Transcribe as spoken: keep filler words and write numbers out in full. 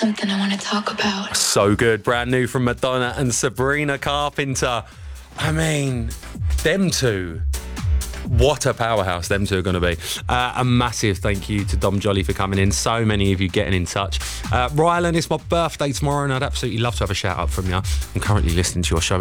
something I want to talk about. So good. Brand new from Madonna and Sabrina Carpenter. I mean, them two. What a powerhouse them two are going to be. Uh, a massive thank you to Dom Jolly for coming in. So many of you getting in touch. Uh, Rylan, it's my birthday tomorrow and I'd absolutely love to have a shout out from you. I'm currently listening to your show